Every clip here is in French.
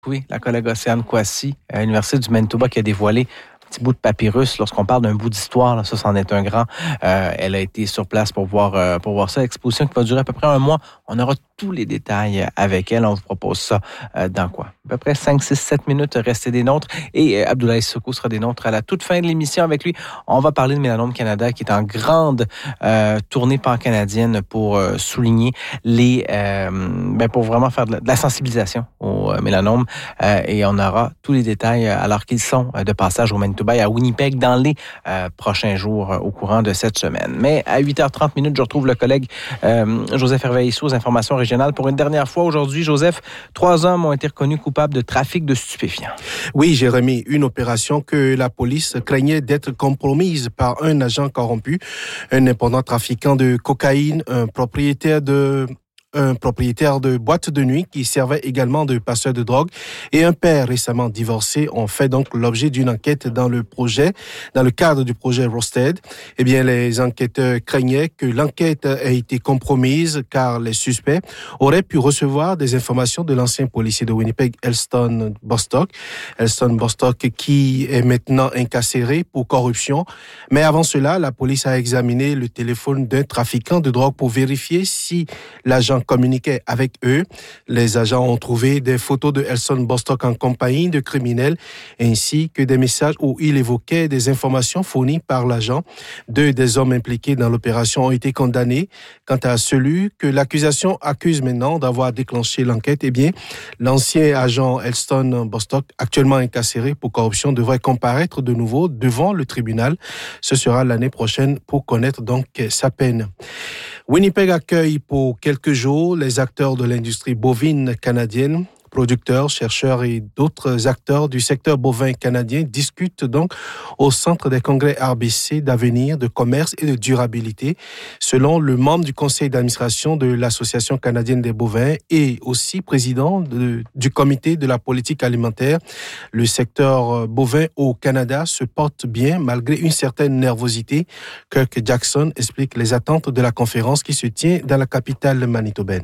Oui, la collègue Océane Kouassi, à l'Université du Manitoba, qui a dévoilé un petit bout de papyrus. Lorsqu'on parle d'un bout d'histoire, là, ça, c'en est un grand. Elle a été sur place pour voir ça. Exposition qui va durer à peu près un mois. On aura tous les détails avec elle. On vous propose ça dans quoi? À peu près 5, 6, 7 minutes. Restez des nôtres. Et Abdoulaye Sissoko sera des nôtres à la toute fin de l'émission avec lui. On va parler de Mélanome Canada qui est en grande tournée pan-canadienne pour souligner pour vraiment faire de la sensibilisation au mélanome. Et on aura tous les détails alors qu'ils sont de passage au Manitoba et à Winnipeg dans les prochains jours au courant de cette semaine. Mais à 8h30, je retrouve le collègue Joseph Hervé-Issou aux informations régionales. Pour une dernière fois aujourd'hui, Joseph, 3 hommes ont été reconnus coupables de trafic de stupéfiants. Oui, Jérémy, une opération que la police craignait d'être compromise par un agent corrompu, un indépendant trafiquant de cocaïne, un propriétaire de boîte de nuit qui servait également de passeur de drogue et un père récemment divorcé ont fait donc l'objet d'une enquête dans le cadre du projet Rosted. Eh bien, les enquêteurs craignaient que l'enquête ait été compromise car les suspects auraient pu recevoir des informations de l'ancien policier de Winnipeg, Elston Bostock. Elston Bostock qui est maintenant incarcéré pour corruption. Mais avant cela, la police a examiné le téléphone d'un trafiquant de drogue pour vérifier si l'agent communiquait avec eux. Les agents ont trouvé des photos de Elston Bostock en compagnie de criminels ainsi que des messages où il évoquait des informations fournies par l'agent. 2 des hommes impliqués dans l'opération ont été condamnés. Quant à celui que l'accusation accuse maintenant d'avoir déclenché l'enquête, eh bien, l'ancien agent Elston Bostock, actuellement incarcéré pour corruption, devrait comparaître de nouveau devant le tribunal. Ce sera l'année prochaine pour connaître donc sa peine. Winnipeg accueille pour quelques jours les acteurs de l'industrie bovine canadienne. Producteurs, chercheurs et d'autres acteurs du secteur bovin canadien discutent donc au centre des congrès RBC d'avenir, de commerce et de durabilité. Selon le membre du conseil d'administration de l'Association canadienne des bovins et aussi président du comité de la politique alimentaire, le secteur bovin au Canada se porte bien malgré une certaine nervosité. Kirk Jackson explique les attentes de la conférence qui se tient dans la capitale manitobaine.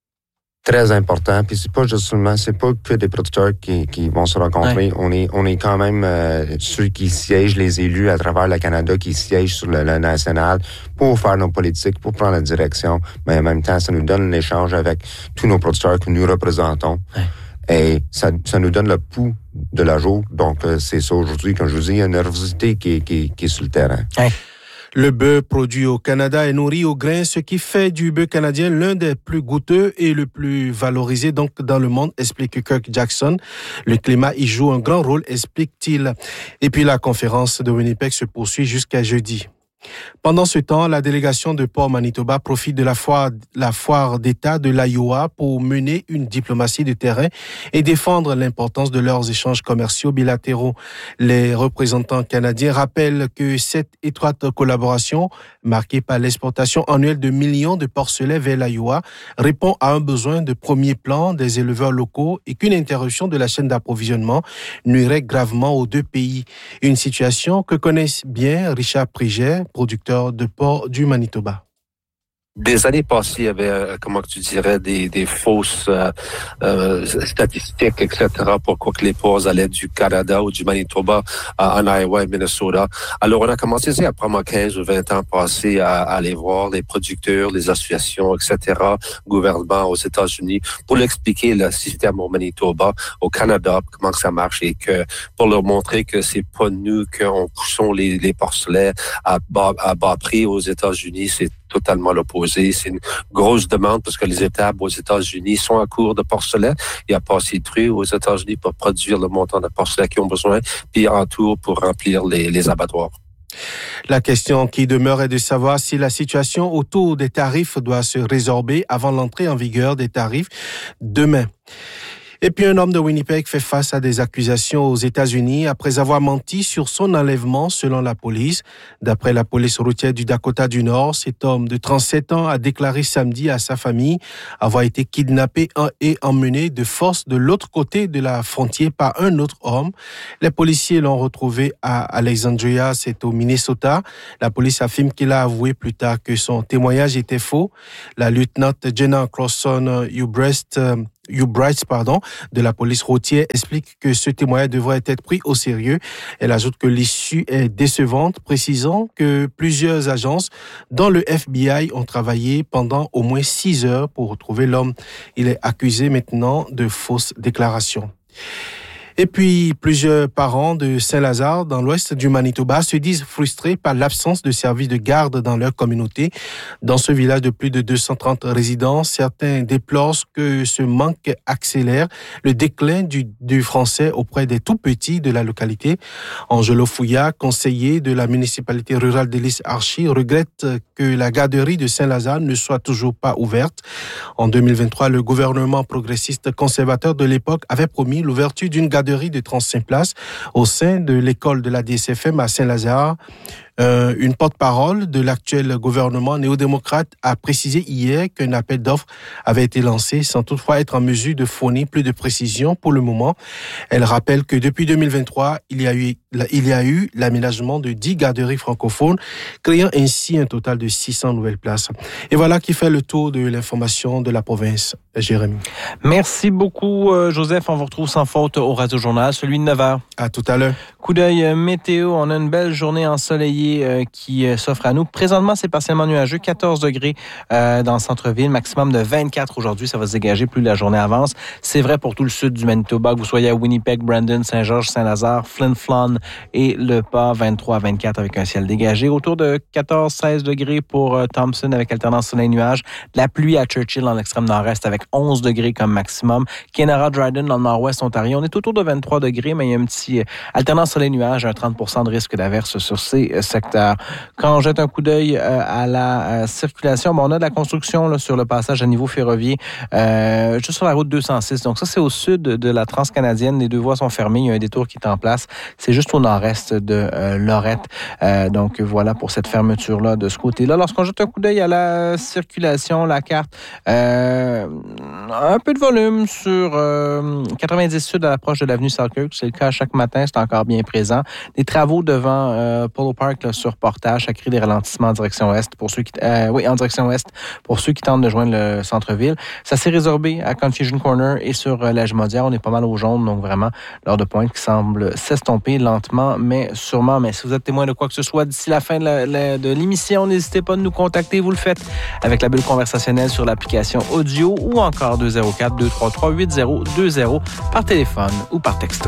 Très important, puis c'est pas que des producteurs qui vont se rencontrer. Ouais. On est quand même ceux qui siègent, les élus à travers le Canada, qui siègent sur le national pour faire nos politiques, pour prendre la direction. Mais en même temps, ça nous donne l'échange avec tous nos producteurs que nous représentons. Ouais. Et ça nous donne le pouls de la jour. Donc, c'est ça aujourd'hui, comme je vous dis, il y a une nervosité qui est sur le terrain. Ouais. Le bœuf produit au Canada est nourri au grain, ce qui fait du bœuf canadien l'un des plus goûteux et le plus valorisé donc dans le monde, explique Kirk Jackson. Le climat y joue un grand rôle, explique-t-il. Et puis la conférence de Winnipeg se poursuit jusqu'à jeudi. Pendant ce temps, la délégation de Port Manitoba profite de la foire d'État de l'Iowa pour mener une diplomatie de terrain et défendre l'importance de leurs échanges commerciaux bilatéraux. Les représentants canadiens rappellent que cette étroite collaboration, marquée par l'exportation annuelle de millions de porcelets vers l'Iowa, répond à un besoin de premier plan des éleveurs locaux et qu'une interruption de la chaîne d'approvisionnement nuirait gravement aux 2 pays. Une situation que connaissent bien Richard Priget, producteur de porc du Manitoba. Des années passées, il y avait, des fausses statistiques, etc., pour quoi que les porcs allaient du Canada ou du Manitoba en Iowa et Minnesota. Alors, on a commencé, après 15 ou 20 ans passés, à aller voir les producteurs, les associations, etc., gouvernement aux États-Unis, pour leur expliquer le système au Manitoba, au Canada, comment ça marche, et que pour leur montrer que c'est pas nous qu'on poussons les porcelets à bas prix aux États-Unis, c'est totalement l'opposé. C'est une grosse demande parce que les étables aux États-Unis sont à court de porcelain. Il n'y a pas assez de fruits aux États-Unis pour produire le montant de porcelain qu'ils ont besoin, puis en tout pour remplir les abattoirs. La question qui demeure est de savoir si la situation autour des tarifs doit se résorber avant l'entrée en vigueur des tarifs demain. Et puis un homme de Winnipeg fait face à des accusations aux États-Unis après avoir menti sur son enlèvement selon la police. D'après la police routière du Dakota du Nord, cet homme de 37 ans a déclaré samedi à sa famille avoir été kidnappé et emmené de force de l'autre côté de la frontière par un autre homme. Les policiers l'ont retrouvé à Alexandria, c'est au Minnesota. La police affirme qu'il a avoué plus tard que son témoignage était faux. La lieutenant Jenna Crosson Ubrest Bright, de la police routière, explique que ce témoignage devrait être pris au sérieux. Elle ajoute que l'issue est décevante, précisant que plusieurs agences, dont le FBI, ont travaillé pendant au moins 6 heures pour retrouver l'homme. Il est accusé maintenant de fausses déclarations. Et puis, plusieurs parents de Saint-Lazare, dans l'ouest du Manitoba, se disent frustrés par l'absence de services de garde dans leur communauté. Dans ce village de plus de 230 résidents, certains déplorent que ce manque accélère le déclin du français auprès des tout-petits de la localité. Angelo Fouillard, conseiller de la municipalité rurale d'Ellis-Archie, regrette que la garderie de Saint-Lazare ne soit toujours pas ouverte. En 2023, le gouvernement progressiste conservateur de l'époque avait promis l'ouverture d'une garderie de 35 places au sein de l'école de la DSFM à Saint-Lazare. Une porte-parole de l'actuel gouvernement néo-démocrate a précisé hier qu'un appel d'offres avait été lancé sans toutefois être en mesure de fournir plus de précisions pour le moment. Elle rappelle que depuis 2023, il y a eu l'aménagement de 10 garderies francophones, créant ainsi un total de 600 nouvelles places. Et voilà qui fait le tour de l'information de la province. Jérémy. Merci beaucoup, Joseph. On vous retrouve sans faute au Radio Journal, celui de 9h. À tout à l'heure. Coup d'œil météo. On a une belle journée ensoleillée qui s'offre à nous. Présentement, c'est partiellement nuageux, 14 degrés dans le centre-ville, maximum de 24 aujourd'hui. Ça va se dégager plus la journée avance. C'est vrai pour tout le sud du Manitoba, que vous soyez à Winnipeg, Brandon, Saint-Georges, Saint-Lazare, Flin Flon et Le Pas, 23 à 24 avec un ciel dégagé. Autour de 14-16 degrés pour Thompson avec alternance soleil-nuage. De la pluie à Churchill dans l'extrême nord-est avec 11 degrés comme maximum. Kenora, Dryden dans le nord-ouest Ontario. On est autour de 23 degrés, mais il y a un petit alternance soleil-nuage, un 30% de risque d'averse sur ces secteurs. Quand on jette un coup d'œil à la circulation, on a de la construction là, sur le passage à niveau ferroviaire, juste sur la route 206. Donc ça, c'est au sud de la Transcanadienne. Les deux voies sont fermées. Il y a un détour qui est en place. C'est juste au nord-est de Lorette. Donc voilà pour cette fermeture-là de ce côté-là. Lorsqu'on jette un coup d'œil à la circulation, la carte, un peu de volume sur 90 sud à l'approche de l'avenue Selkirk. C'est le cas chaque matin. C'est encore bien présent. Des travaux devant Polo Park là, sur Portage. Ça crée des ralentissements en direction ouest pour ceux qui, en direction ouest pour ceux qui tentent de joindre le centre-ville. Ça s'est résorbé à Confusion Corner et sur la Jumaudière. On est pas mal au jaune. Donc vraiment, l'heure de pointe qui semble s'estomper lentement, mais sûrement. Mais si vous êtes témoin de quoi que ce soit d'ici la fin de l'émission, n'hésitez pas à nous contacter. Vous le faites avec la bulle conversationnelle sur l'application audio ou encore 204-233-8020 par téléphone ou par texto.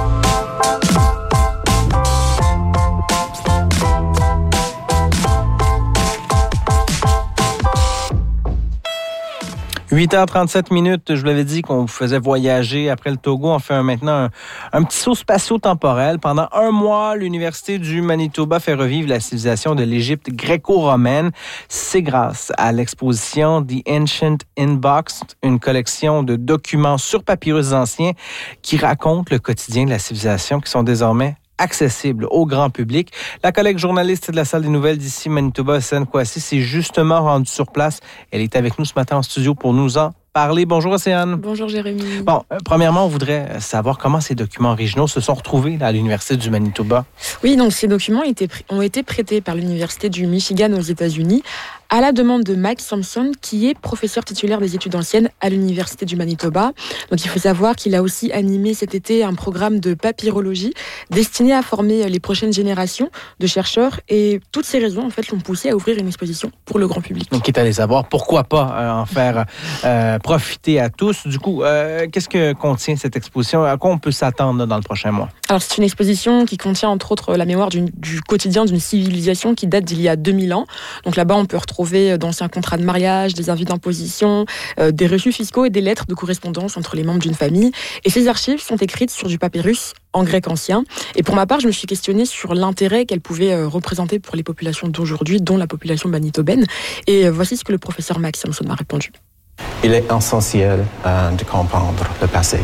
« 8h37, je vous l'avais dit qu'on vous faisait voyager après le Togo. On fait maintenant un petit saut spatio-temporel. Pendant un mois, l'Université du Manitoba fait revivre la civilisation de l'Égypte gréco-romaine. C'est grâce à l'exposition The Ancient Inbox, une collection de documents sur papyrus anciens qui racontent le quotidien de la civilisation qui sont désormais accessible au grand public. La collègue journaliste de la Salle des nouvelles d'ici Manitoba, Océane Kouassi, s'est justement rendue sur place. Elle est avec nous ce matin en studio pour nous en parler. Bonjour Océane. Bonjour Jérémy. Bon, premièrement, on voudrait savoir comment ces documents originaux se sont retrouvés à l'Université du Manitoba. Oui, donc ces documents ont été prêtés par l'Université du Michigan aux États-Unis à la demande de Mike Sampson, qui est professeur titulaire des études anciennes à l'Université du Manitoba. Donc il faut savoir qu'il a aussi animé cet été un programme de papyrologie destiné à former les prochaines générations de chercheurs. Et toutes ces raisons, en fait, l'ont poussé à ouvrir une exposition pour le grand public. Donc, quitte à les savoir, pourquoi pas en faire profiter à tous. Du coup, qu'est-ce que contient cette exposition? À quoi on peut s'attendre dans le prochain mois? Alors, c'est une exposition qui contient, entre autres, la mémoire du quotidien d'une civilisation qui date d'il y a 2000 ans. Donc là-bas, on peut retrouver d'anciens contrats de mariage, des avis d'imposition, des reçus fiscaux et des lettres de correspondance entre les membres d'une famille. Et ces archives sont écrites sur du papyrus en grec ancien. Et pour ma part, je me suis questionnée sur l'intérêt qu'elles pouvaient représenter pour les populations d'aujourd'hui, dont la population manitobaine. Et voici ce que le professeur Max Sampson m'a répondu. Il est essentiel de comprendre le passé.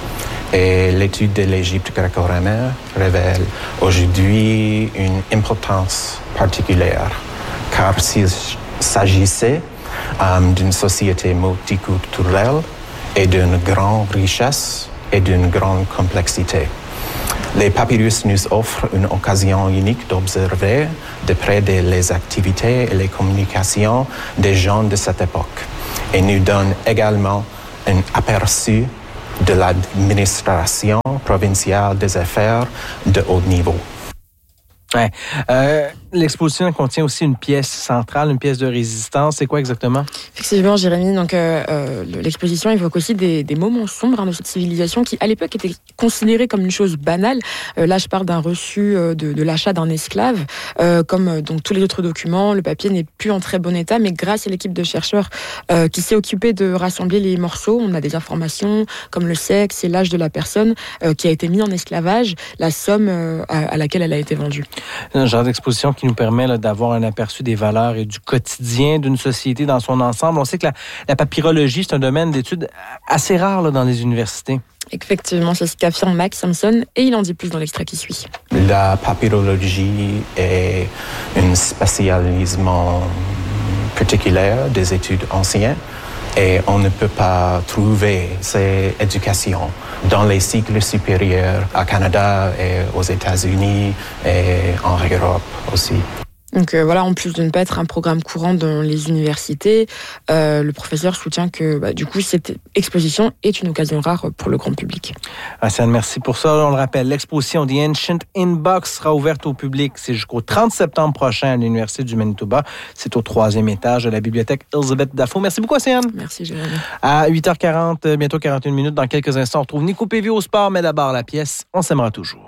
Et l'étude de l'Égypte gréco-romaine révèle aujourd'hui une importance particulière, car s'il s'agissait d'une société multiculturelle et d'une grande richesse et d'une grande complexité. Les papyrus nous offrent une occasion unique d'observer de près les activités et les communications des gens de cette époque et nous donnent également un aperçu de l'administration provinciale des affaires de haut niveau. Ouais. L'exposition contient aussi une pièce centrale, une pièce de résistance. C'est quoi exactement? Effectivement, Jérémy. Donc, l'exposition évoque aussi des moments sombres de cette civilisation qui, à l'époque, était considérée comme une chose banale. Là, je parle d'un reçu de l'achat d'un esclave. Comme donc tous les autres documents, le papier n'est plus en très bon état, mais grâce à l'équipe de chercheurs qui s'est occupée de rassembler les morceaux, on a des informations comme le sexe et l'âge de la personne qui a été mis en esclavage, la somme à laquelle elle a été vendue. Un genre d'exposition qui nous permet là, d'avoir un aperçu des valeurs et du quotidien d'une société dans son ensemble. On sait que la papyrologie, c'est un domaine d'études assez rare là, dans les universités. Effectivement, c'est ce qu'affirme Max Simpson et il en dit plus dans l'extrait qui suit. La papyrologie est un spécialisement particulier des études anciennes et on ne peut pas trouver ces éducations dans les cycles supérieurs au Canada et aux États-Unis et en Europe aussi. Donc voilà, en plus de ne pas être un programme courant dans les universités, le professeur soutient que du coup cette exposition est une occasion rare pour le grand public. Asiane, merci pour ça. On le rappelle, l'exposition The Ancient Inbox sera ouverte au public. C'est jusqu'au 30 septembre prochain à l'Université du Manitoba. C'est au 3e étage de la bibliothèque Elizabeth Dafoe. Merci beaucoup, Asiane. Merci, Jérémy. À 8h40, bientôt 41 minutes, dans quelques instants, on retrouve Nico Pévy au sport, mais d'abord la pièce « On s'aimera toujours ».